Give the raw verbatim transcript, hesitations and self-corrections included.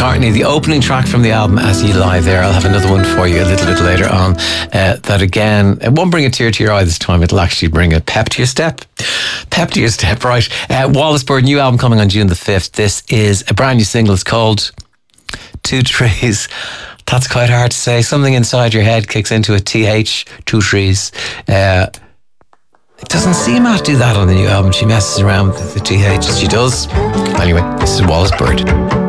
McCartney, the opening track from the album As You Lie There. I'll have another one for you a little bit later on. Uh, that again, it won't bring a tear to your eye this time. It'll actually bring a pep to your step. Pep to your step, right. Uh, Wallace Bird, new album coming on June the fifth. This is a brand new single. It's called Two Trees. That's quite hard to say. Something inside your head kicks into a T H, Two Trees. Uh, It doesn't seem to do that on the new album. She messes around with the T H as she does. Anyway, this is Wallace Bird.